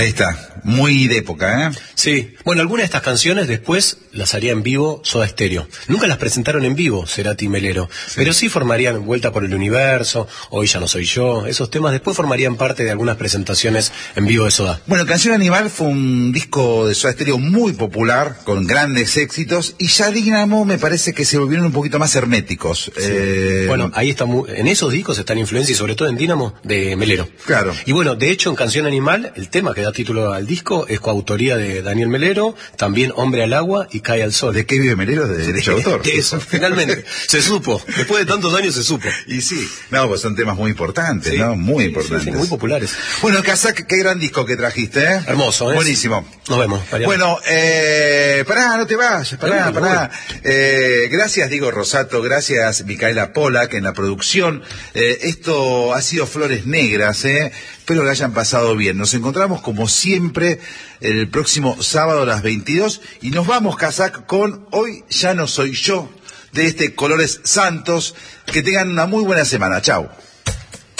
Ahí está, muy de época, ¿eh? Sí, bueno, algunas de estas canciones después las haría en vivo Soda Stereo. Nunca las presentaron en vivo, Cerati y Melero, pero sí formarían Vuelta por el Universo, Hoy ya no soy yo. Esos temas después formarían parte de algunas presentaciones en vivo de Soda. Bueno, Canción Animal fue un disco de Soda Stereo muy popular, con grandes éxitos, y ya Dínamo me parece que se volvieron un poquito más herméticos. Sí. Bueno, ahí está, en esos discos están influencias, y sobre todo en Dínamo, de Melero. Claro. Y bueno, de hecho en Canción Animal, el tema que da título al disco es coautoría de Daniel Melero, también Hombre al Agua y Cae al Sol. ¿De qué vive Melero? De derecho de autor. De eso, finalmente, se supo, después de tantos años se supo. Y sí, no, pues son temas muy importantes, sí, ¿no? Muy importantes. Sí, muy populares. Bueno, Kazak, qué gran disco que trajiste, ¿eh? Hermoso, ¿eh? Buenísimo. Nos vemos. Mariano. Bueno, pará, no te vayas, pará. Gracias, Diego Rosato, gracias, Micaela Polak, en la producción. Esto ha sido Flores Negras, espero que hayan pasado bien. Nos encontramos como siempre el próximo sábado a las 22 y nos vamos, Kazak, con Hoy ya no soy yo, de Colores Santos. Que tengan una muy buena semana. Chau.